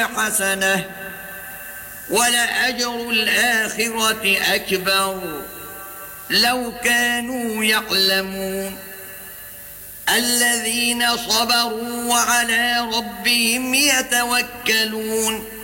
حسنة ولأجر الآخرة أكبر لو كانوا يعلمون الذين صبروا وعلى ربهم يتوكلون